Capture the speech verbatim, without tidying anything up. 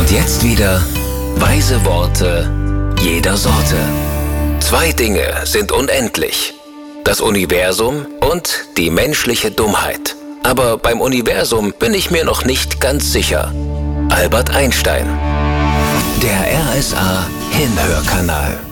Und jetzt wieder weise Worte jeder Sorte. Zwei Dinge sind unendlich: das Universum und die menschliche Dummheit. Aber beim Universum bin ich mir noch nicht ganz sicher. Albert Einstein. Der R S A Hinhörkanal.